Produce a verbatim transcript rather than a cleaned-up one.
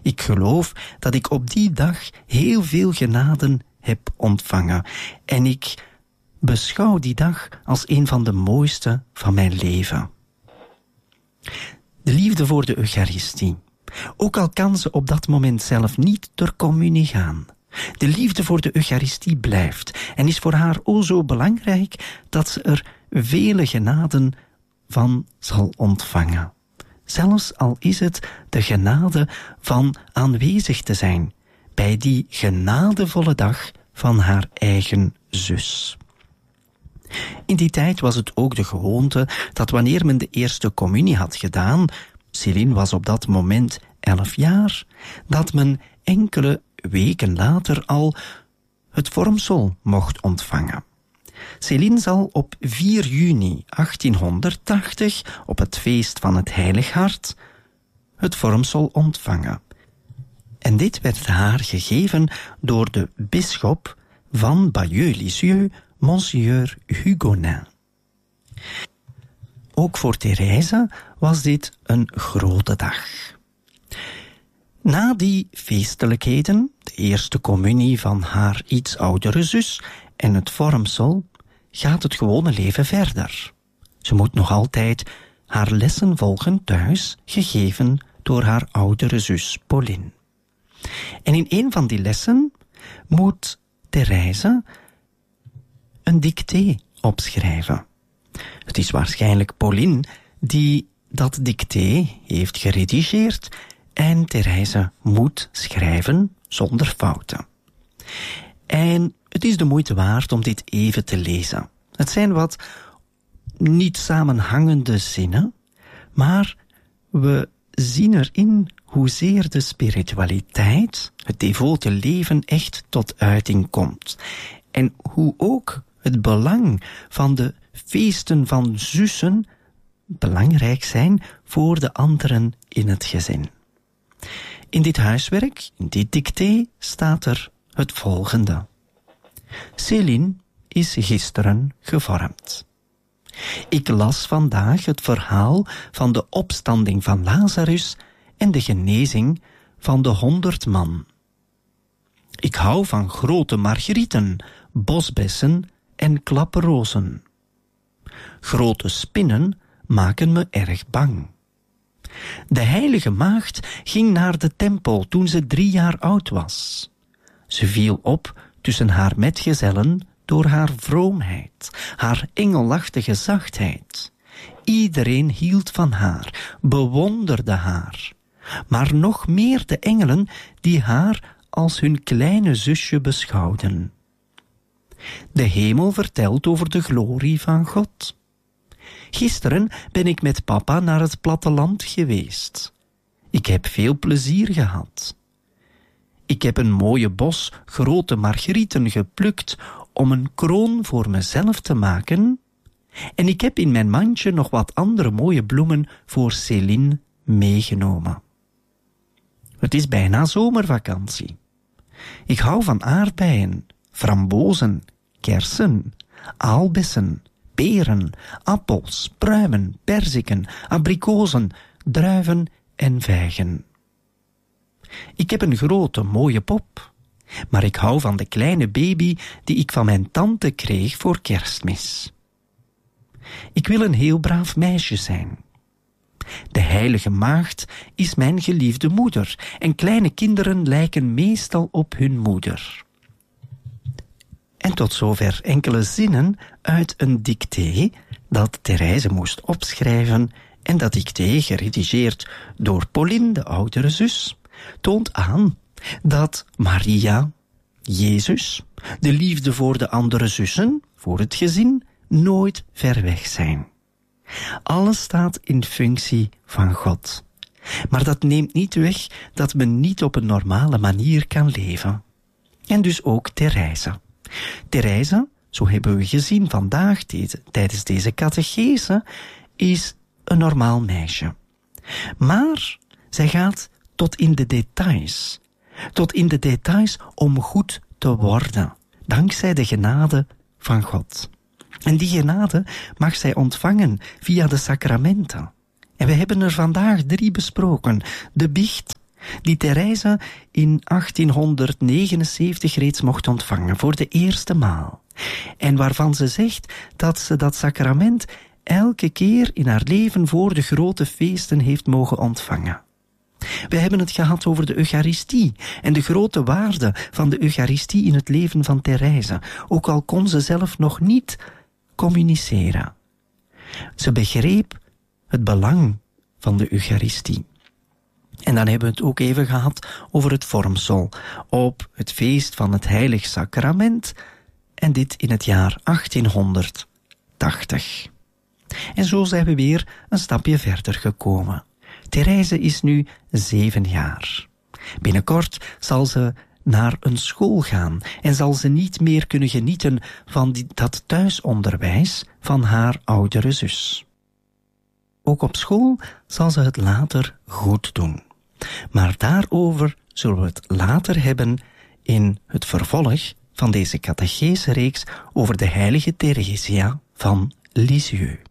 Ik geloof dat ik op die dag heel veel genaden heb ontvangen. En ik beschouw die dag als een van de mooiste van mijn leven. De liefde voor de Eucharistie. Ook al kan ze op dat moment zelf niet ter communie gaan. De liefde voor de Eucharistie blijft en is voor haar o zo belangrijk dat ze er vele genaden van zal ontvangen. Zelfs al is het de genade van aanwezig te zijn bij die genadevolle dag van haar eigen zus. In die tijd was het ook de gewoonte dat wanneer men de eerste communie had gedaan, Céline was op dat moment elf jaar, dat men enkele weken later al het vormsel mocht ontvangen. Céline zal op vier juni achttienhonderdtachtig, op het feest van het Heilig Hart, het vormsel ontvangen. En dit werd haar gegeven door de bisschop van Bayeux-Lisieux, Monseigneur Hugonin. Ook voor Therese was dit een grote dag. Na die feestelijkheden, de eerste communie van haar iets oudere zus en het vormsel, gaat het gewone leven verder. Ze moet nog altijd haar lessen volgen thuis, gegeven door haar oudere zus Pauline. En in een van die lessen moet Therese een dicté opschrijven. Het is waarschijnlijk Pauline die dat dicté heeft geredigeerd en Therese moet schrijven zonder fouten. En het is de moeite waard om dit even te lezen. Het zijn wat niet samenhangende zinnen, maar we zien erin hoezeer de spiritualiteit, het devote leven, echt tot uiting komt. En hoe ook het belang van de feesten van zussen belangrijk zijn voor de anderen in het gezin. In dit huiswerk, in dit dicté, staat er het volgende. Céline is gisteren gevormd. Ik las vandaag het verhaal van de opstanding van Lazarus en de genezing van de honderd man. Ik hou van grote margrieten, bosbessen en klaprozen. Grote spinnen maken me erg bang. De heilige maagd ging naar de tempel toen ze drie jaar oud was. Ze viel op tussen haar metgezellen door haar vroomheid, haar engelachtige zachtheid. Iedereen hield van haar, bewonderde haar. Maar nog meer de engelen die haar als hun kleine zusje beschouwden. De hemel vertelt over de glorie van God. Gisteren ben ik met papa naar het platteland geweest. Ik heb veel plezier gehad. Ik heb een mooie bos grote margrieten geplukt om een kroon voor mezelf te maken. En ik heb in mijn mandje nog wat andere mooie bloemen voor Céline meegenomen. Het is bijna zomervakantie. Ik hou van aardbeien, frambozen, kersen, aalbessen, peren, appels, pruimen, perziken, abrikozen, druiven en vijgen. Ik heb een grote, mooie pop, maar ik hou van de kleine baby die ik van mijn tante kreeg voor Kerstmis. Ik wil een heel braaf meisje zijn. De heilige maagd is mijn geliefde moeder en kleine kinderen lijken meestal op hun moeder. En tot zover enkele zinnen uit een dicté dat Therese moest opschrijven en dat dicté, geredigeerd door Pauline, de oudere zus, toont aan dat Maria, Jezus, de liefde voor de andere zussen, voor het gezin, nooit ver weg zijn. Alles staat in functie van God. Maar dat neemt niet weg dat men niet op een normale manier kan leven. En dus ook Therese. Therese, zo hebben we gezien vandaag deze, tijdens deze catechese, is een normaal meisje. Maar zij gaat tot in de details. Tot in de details om goed te worden, dankzij de genade van God. En die genade mag zij ontvangen via de sacramenten. En we hebben er vandaag drie besproken. De biecht, die Therese in achttienhonderdnegenenzeventig reeds mocht ontvangen voor de eerste maal. En waarvan ze zegt dat ze dat sacrament elke keer in haar leven voor de grote feesten heeft mogen ontvangen. We hebben het gehad over de Eucharistie en de grote waarde van de Eucharistie in het leven van Therese, ook al kon ze zelf nog niet communiceren. Ze begreep het belang van de Eucharistie. En dan hebben we het ook even gehad over het vormsel op het feest van het Heilig Sacrament, en dit in het jaar achttienhonderdtachtig. En zo zijn we weer een stapje verder gekomen. Therese is nu zeven jaar. Binnenkort zal ze naar een school gaan en zal ze niet meer kunnen genieten van die, dat thuisonderwijs van haar oudere zus. Ook op school zal ze het later goed doen. Maar daarover zullen we het later hebben in het vervolg van deze catechese-reeks over de heilige Theresia van Lisieux.